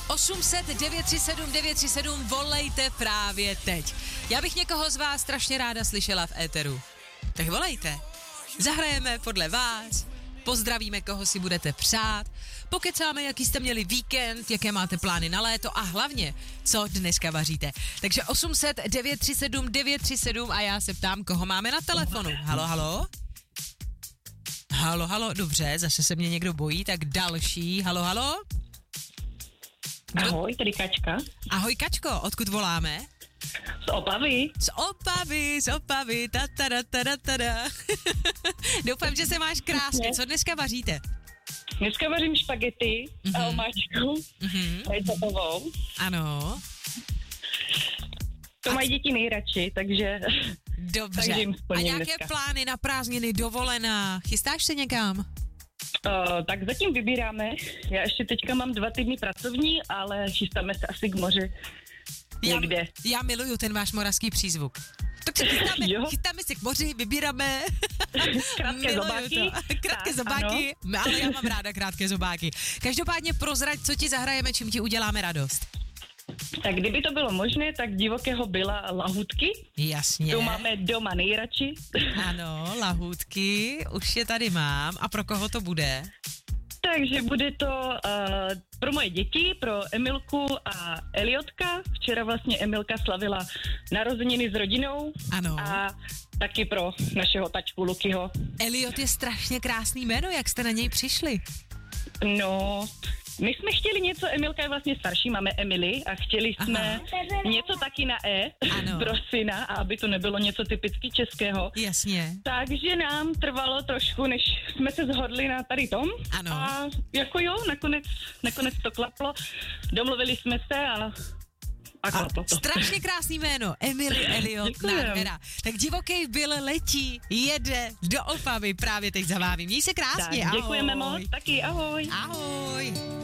800 937 937 volejte právě teď. Já bych někoho z vás strašně ráda slyšela v éteru. Tak volejte. Zahrajeme podle vás, pozdravíme, koho si budete přát, pokecáme, jaký jste měli víkend, jaké máte plány na léto a hlavně, co dneska vaříte. Takže 800 937 937 a já se ptám, koho máme na telefonu. Halo, halo? Halo, halo, dobře, zase se mě někdo bojí, tak další. Halo, halo? Ahoj, tady Kačka. Ahoj Kačko, odkud voláme? Z Opavy. Z Opavy, ta. Doufám, že se máš krásně. Co dneska vaříte? Dneska vařím špagety a omáčku rajčatovou. Ano. To mají děti nejradši, takže... Dobře. Takže jim A splním nějaké dneska. plány na prázdniny, dovolená? Chystáš se někam? Tak zatím vybíráme. Já ještě teďka mám 2 týdny pracovní, ale chystáme se asi k moři. Někde. Já miluju ten váš moravský přízvuk. Tak se chystáme se k moři, vybíráme. Krátké zobáky. Krátké zobáky, ale já mám ráda krátké zobáky. Každopádně prozrať, co ti zahrajeme, čím ti uděláme radost. Tak kdyby to bylo možné, tak divokého byla lahůdky. Jasně. To máme doma nejradši. Ano, lahůdky, už je tady mám. A pro koho to bude? Takže bude to pro moje děti, pro Emilku a Eliotka. Včera vlastně Emilka slavila narozeniny s rodinou. Ano. A taky pro našeho tačku Lukyho. Eliot je strašně krásný jméno, jak jste na něj přišli? No, my jsme chtěli něco, Emilka je vlastně starší, máme Emily a chtěli jsme něco taky na E pro syna, a aby to nebylo něco typicky českého. Jasně. Takže nám trvalo trošku, než jsme se shodli na tady tom. Ano. A jako jo, nakonec to klaplo. Domluvili jsme se a klaplo to. Strašně krásný jméno, Emily Eliot, nádhera. Tak divoký Bill letí, jede do Opavy právě teď za vámi. Měj se krásně, Tak, ahoj. děkujeme moc, taky ahoj. Ahoj.